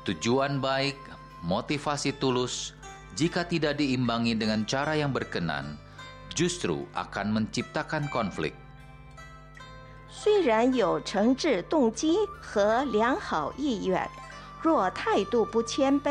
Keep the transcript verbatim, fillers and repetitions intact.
Tujuan baik, motivasi tulus, jika tidak diimbangi dengan cara yang berkenan, justru akan menciptakan konflik. 虽然有诚挚动机和良好意愿，若态度不谦卑